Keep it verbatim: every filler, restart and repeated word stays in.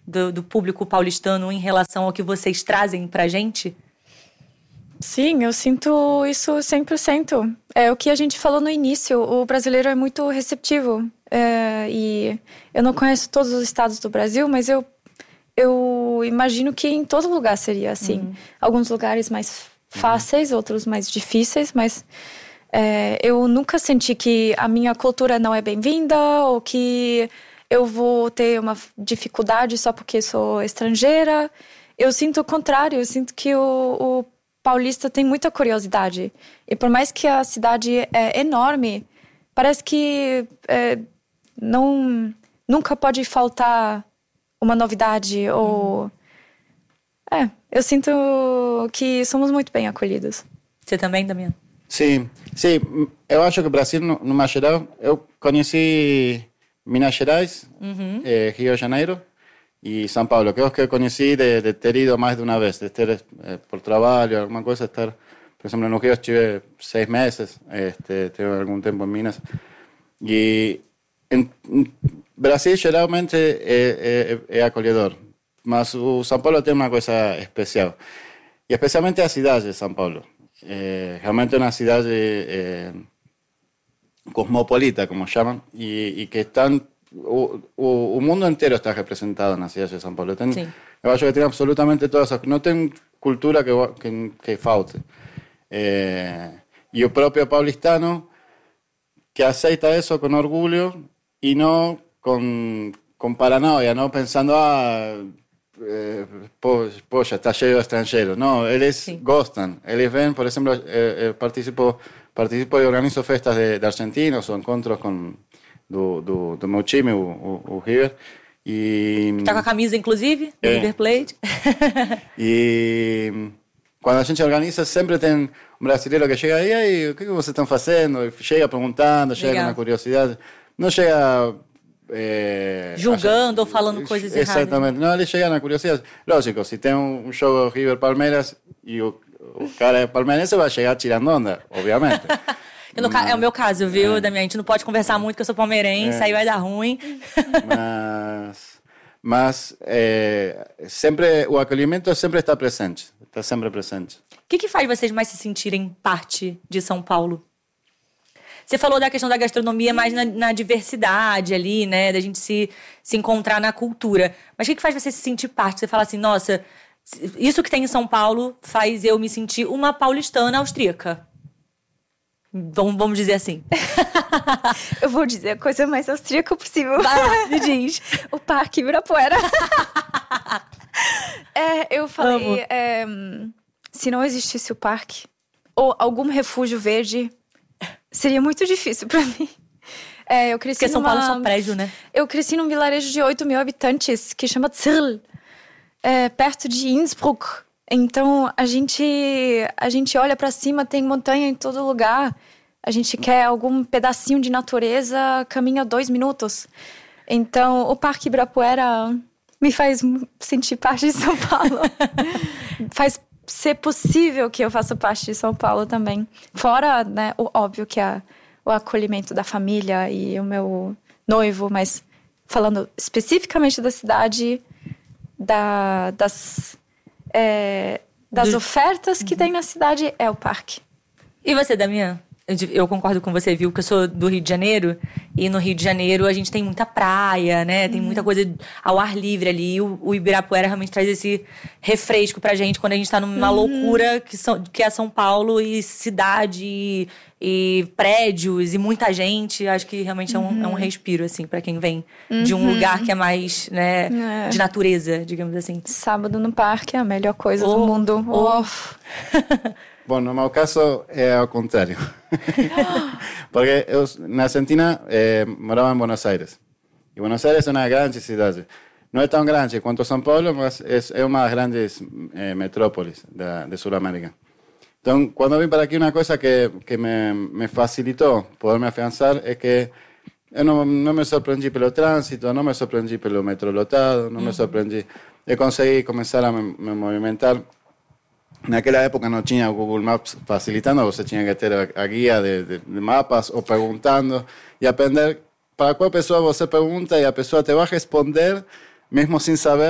do, do público paulistano em relação ao que vocês trazem pra gente? Sim, eu sinto isso cem por cento. É o que a gente falou no início, o brasileiro é muito receptivo. É, e eu não conheço todos os estados do Brasil, mas eu, eu imagino que em todo lugar seria assim. Uhum. Alguns lugares mais fáceis, outros mais difíceis, mas é, eu nunca senti que a minha cultura não é bem-vinda ou que eu vou ter uma dificuldade só porque sou estrangeira. Eu sinto o contrário, eu sinto que o, o paulista tem muita curiosidade. E por mais que a cidade é enorme, parece que é, não, nunca pode faltar uma novidade. Uhum. Ou... É, eu sinto que somos muito bem acolhidos. Você também, Damiano? Sim, sim. Eu acho que o Brasil, no, no mais geral, eu conheci Minas Gerais, uhum. eh, Rio de Janeiro y São Paulo, que es que conocí de, de ter ido más de una vez, de ter eh, por trabajo, alguna cosa, estar, por ejemplo, en Rio estuve seis meses, este, tengo algún tiempo en Minas, y en Brasil geralmente é, é, é acolhedor, mas o São Paulo tem uma coisa especial, e especialmente a cidade de São Paulo, é, realmente é uma cidade é, cosmopolita, como chamam, e, e que estão O, o, o mundo inteiro está representado na cidade de São Paulo. Tem, eu acho que tem absolutamente todas as... Não tem cultura que, que, que falte. É, e o próprio paulistano que aceita isso com orgulho e não com, com paranoia, não pensando, ah, é, poxa, está cheio de estrangeiros. Não, eles Sim. gostam. Eles vêm, por exemplo, eu participo, participo e organizo festas de, de argentinos ou encontros com... Do, do, do meu time, o, o, o River. E, tá com a camisa, inclusive, do é. River Plate. E quando a gente organiza, sempre tem um brasileiro que chega aí, aí o que, que vocês estão fazendo? E chega perguntando, chega Legal. com uma curiosidade. Não chega... É, julgando acha, ou falando coisas exatamente. erradas. Exatamente. Não, ele chega na curiosidade. Lógico, se tem um, um jogo River-Palmeiras e o, o cara é palmeirense, vai chegar tirando onda, obviamente. No, mas, é o meu caso, viu, é. Damiano? A gente não pode conversar muito, que eu sou palmeirense, é. aí vai dar ruim. Mas, mas é, sempre, o acolhimento sempre está presente. Está sempre presente. O que, que faz vocês mais se sentirem parte de São Paulo? Você falou da questão da gastronomia, mais na, na diversidade ali, né? Da gente se, se encontrar na cultura. Mas o que, que faz você se sentir parte? Você fala assim, nossa, isso que tem em São Paulo faz eu me sentir uma paulistana austríaca. Vamos, vamos dizer assim. Eu vou dizer a coisa mais austríaca possível. Vai lá, me diz. O Parque Ibirapuera. é, eu falei, é, se não existisse o parque, ou algum refúgio verde, seria muito difícil pra mim. É, eu cresci Porque São numa, Paulo é só prédio, né? Eu cresci num vilarejo de oito mil habitantes, que chama Zirl, é, perto de Innsbruck. Então, a gente, a gente olha pra cima, tem montanha em todo lugar. A gente quer algum pedacinho de natureza, caminha dois minutos. Então, o Parque Ibirapuera me faz sentir parte de São Paulo. Faz ser possível que eu faça parte de São Paulo também. Fora, né, o óbvio que é o acolhimento da família e o meu noivo, mas falando especificamente da cidade, da, das... É, das Do... ofertas que uhum. tem na cidade é o parque. E você, Damian? Eu, eu concordo com você, viu? Que eu sou do Rio de Janeiro. E no Rio de Janeiro a gente tem muita praia, né? Tem uhum. muita coisa ao ar livre ali. O, o Ibirapuera realmente traz esse refresco pra gente quando a gente tá numa uhum. loucura que, são, que é São Paulo e cidade e, e prédios e muita gente. Acho que realmente uhum. é, um, é um respiro, assim, pra quem vem uhum. de um lugar que é mais, né, é. de natureza, digamos assim. Sábado no parque é a melhor coisa oh, do mundo. Oh. Oh. Bom, no meu caso é ao contrário. Porque eu, na Argentina, eh, morava em Buenos Aires. E Buenos Aires é uma grande cidade. Não é tão grande quanto São Paulo, mas é, é uma das grandes eh, metrópoles da, de Sudamérica. Então, quando eu vim para aqui, uma coisa que, que me, me facilitou poder me afiançar é que eu não, não me surpreendi pelo trânsito, não me surpreendi pelo metrô lotado, não uhum. me surpreendi. Eu consegui começar a me, me movimentar. Naquela época não tinha o Google Maps facilitando, você tinha que ter a, a guia de, de, de mapas ou perguntando e aprender para qual pessoa você pergunta e a pessoa te vai responder mesmo sem saber